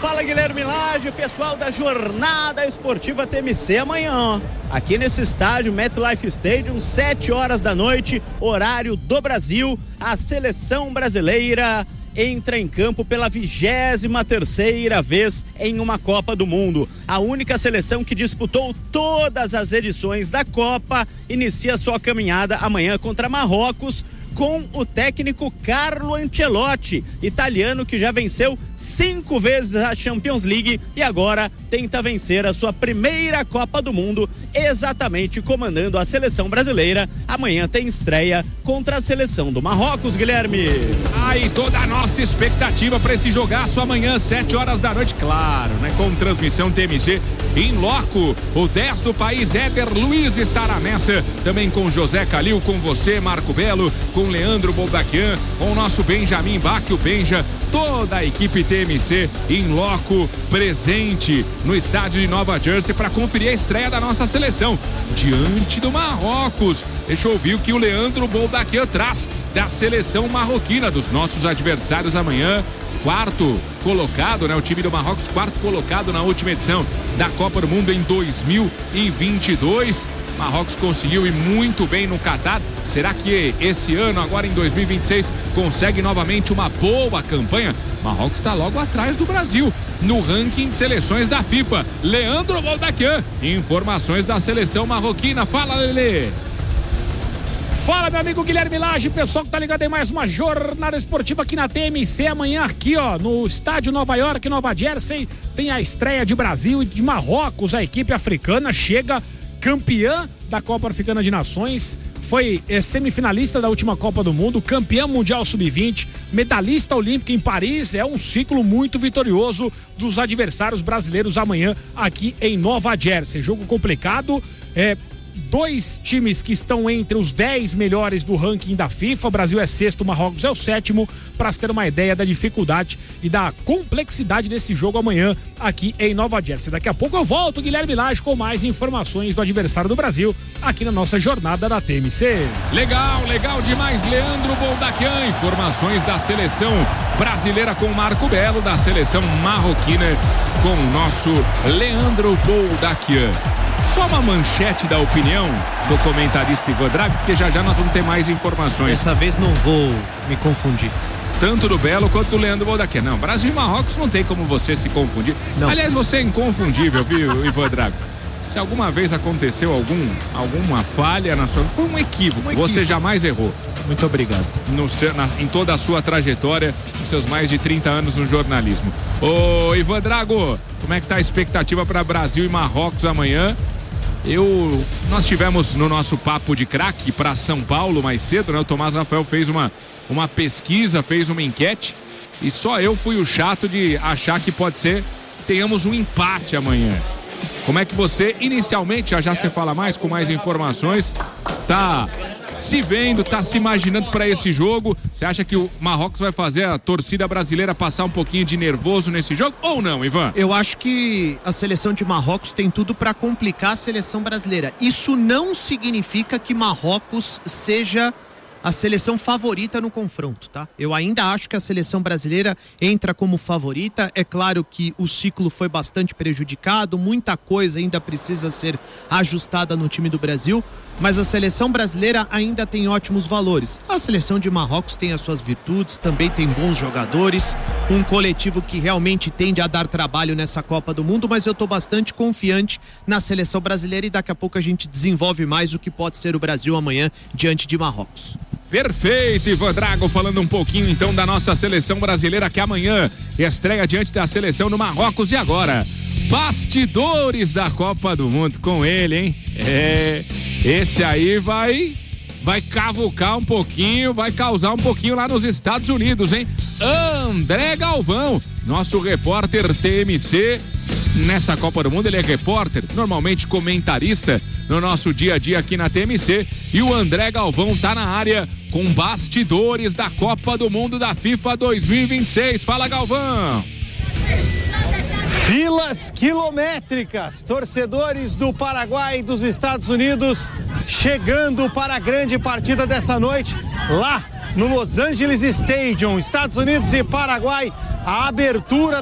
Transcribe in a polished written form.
Fala Guilherme Lage, pessoal da Jornada Esportiva TMC. Amanhã, aqui nesse estádio MetLife Stadium, 7 horas da noite, horário do Brasil, a seleção brasileira entra em campo pela 23ª vez em uma Copa do Mundo. A única seleção que disputou todas as edições da Copa inicia sua caminhada amanhã contra Marrocos, com o técnico Carlo Ancelotti, italiano que já venceu 5 vezes a Champions League e agora tenta vencer a sua primeira Copa do Mundo, exatamente comandando a seleção brasileira. Amanhã tem estreia contra a seleção do Marrocos, Guilherme. Aí toda a nossa expectativa para esse jogaço amanhã, 7 horas da noite, claro, né? Com transmissão TMC em loco. O 10 do país, Éder Luiz, está na mesa, também com José Calil, com você, Marco Belo, com Leandro Boldaquian, com o nosso Benjamin Bach, o Benja, toda a equipe TMC em loco, presente no estádio de Nova Jersey para conferir a estreia da nossa seleção diante do Marrocos. Deixa eu ouvir o que o Leandro Boldaquian traz da seleção marroquina, dos nossos adversários amanhã. Quarto colocado, né? O time do Marrocos, quarto colocado na última edição da Copa do Mundo em 2022. Marrocos conseguiu ir muito bem no Catar. Será que esse ano, agora em 2026, consegue novamente uma boa campanha? Marrocos está logo atrás do Brasil no ranking de seleções da FIFA. Leandro Boldaquian, informações da seleção marroquina. Fala, Lelê. Fala, meu amigo Guilherme Lage, pessoal que tá ligado em mais uma jornada esportiva aqui na TMC. Amanhã aqui, ó, no estádio Nova York, Nova Jersey, tem a estreia de Brasil e de Marrocos. A equipe africana chega campeã da Copa Africana de Nações, foi semifinalista da última Copa do Mundo, campeã mundial sub-20, medalhista olímpica em Paris. É um ciclo muito vitorioso dos adversários brasileiros amanhã aqui em Nova Jersey. Jogo complicado, 2 times que estão entre os 10 melhores do ranking da FIFA. O Brasil é 6º, o Marrocos é o 7º, para se ter uma ideia da dificuldade e da complexidade desse jogo amanhã aqui em Nova Jersey. Daqui a pouco eu volto, Guilherme Lage, com mais informações do adversário do Brasil aqui na nossa jornada da TMC. Legal, legal demais, Leandro Boldaquian. Informações da seleção brasileira com Marco Belo, da seleção marroquina com o nosso Leandro Boldaquian. Só uma manchete da opinião do comentarista Ivan Drago, porque já nós vamos ter mais informações. Dessa vez não vou me confundir. Tanto do Belo quanto do Leandro Boldaquian. Não, Brasil e Marrocos não tem como você se confundir. Não. Aliás, você é inconfundível, viu, Ivan Drago? Se alguma vez aconteceu alguma falha na sua... Foi um equívoco. Você jamais errou. Muito obrigado. Em toda a sua trajetória, nos seus mais de 30 anos no jornalismo. Ô, Ivan Drago, como é que tá a expectativa para Brasil e Marrocos amanhã? Nós tivemos no nosso papo de craque para São Paulo mais cedo, né? O Tomás Rafael fez uma pesquisa, fez uma enquete e só eu fui o chato de achar que pode ser tenhamos um empate amanhã. Como é que você, inicialmente, já você fala mais, com mais informações, tá se vendo, tá se imaginando para esse jogo? Você acha que o Marrocos vai fazer a torcida brasileira passar um pouquinho de nervoso nesse jogo ou não, Ivan? Eu acho que a seleção de Marrocos tem tudo para complicar a seleção brasileira. Isso não significa que Marrocos seja a seleção favorita no confronto, tá? Eu ainda acho que a seleção brasileira entra como favorita. É claro que o ciclo foi bastante prejudicado, muita coisa ainda precisa ser ajustada no time do Brasil, mas a seleção brasileira ainda tem ótimos valores. A seleção de Marrocos tem as suas virtudes, também tem bons jogadores, um coletivo que realmente tende a dar trabalho nessa Copa do Mundo, mas eu tô bastante confiante na seleção brasileira e daqui a pouco a gente desenvolve mais o que pode ser o Brasil amanhã diante de Marrocos. Perfeito, Ivan Drago, falando um pouquinho então da nossa seleção brasileira que amanhã estreia diante da seleção do Marrocos. E agora, bastidores da Copa do Mundo com ele, hein? Esse aí vai cavucar um pouquinho, vai causar um pouquinho lá nos Estados Unidos, hein? André Galvão, nosso repórter TMC nessa Copa do Mundo. Ele é repórter, normalmente comentarista no nosso dia a dia aqui na TMC, e o André Galvão tá na área com bastidores da Copa do Mundo da FIFA 2026. Fala, Galvão! Filas quilométricas, torcedores do Paraguai e dos Estados Unidos chegando para a grande partida dessa noite lá no Los Angeles Stadium, Estados Unidos e Paraguai, a abertura